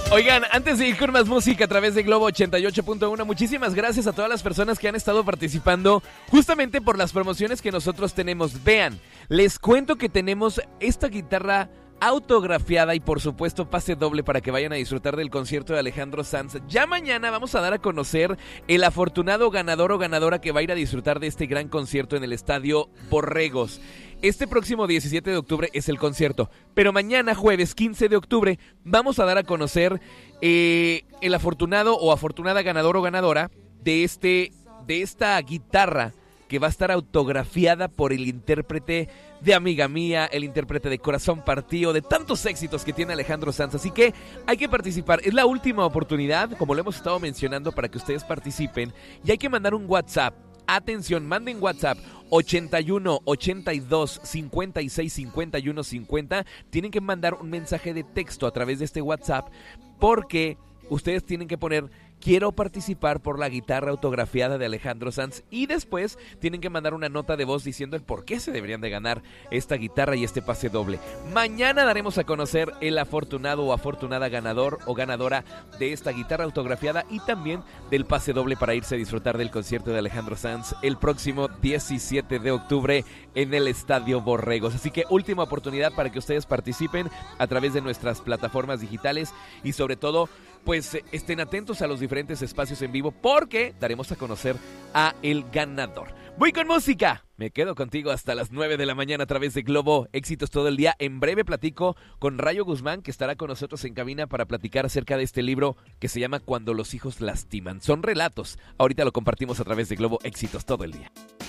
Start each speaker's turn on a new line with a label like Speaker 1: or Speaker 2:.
Speaker 1: Oigan, antes de ir con más música a través de Globo 88.1, muchísimas gracias a todas las personas que han estado participando justamente por las promociones que nosotros tenemos. Vean, les cuento que tenemos esta guitarra autografiada y por supuesto pase doble para que vayan a disfrutar del concierto de Alejandro Sanz. Ya mañana vamos a dar a conocer el afortunado ganador o ganadora que va a ir a disfrutar de este gran concierto en el Estadio Borregos. Este próximo 17 de octubre es el concierto, pero mañana jueves 15 de octubre vamos a dar a conocer el afortunado o afortunada ganador o ganadora de esta guitarra que va a estar autografiada por el intérprete de Amiga Mía, el intérprete de Corazón Partido, de tantos éxitos que tiene Alejandro Sanz. Así que hay que participar. Es la última oportunidad, como lo hemos estado mencionando, para que ustedes participen. Y hay que mandar un WhatsApp. Atención, manden WhatsApp 81 82 56 51 50. Tienen que mandar un mensaje de texto a través de este WhatsApp porque ustedes tienen que poner: quiero participar por la guitarra autografiada de Alejandro Sanz, y después tienen que mandar una nota de voz diciendo el por qué se deberían de ganar esta guitarra y este pase doble. Mañana daremos a conocer el afortunado o afortunada ganador o ganadora de esta guitarra autografiada y también del pase doble para irse a disfrutar del concierto de Alejandro Sanz el próximo 17 de octubre en el Estadio Borregos. Así que última oportunidad para que ustedes participen a través de nuestras plataformas digitales y sobre todo pues estén atentos a los diferentes espacios en vivo porque daremos a conocer a el ganador. Voy con música. Me quedo contigo hasta las 9 de la mañana a través de Globo. Éxitos todo el día. En breve platico con Rayo Guzmán, que estará con nosotros en cabina para platicar acerca de este libro que se llama Cuando los hijos lastiman. Son relatos. Ahorita lo compartimos a través de Globo. Éxitos todo el día.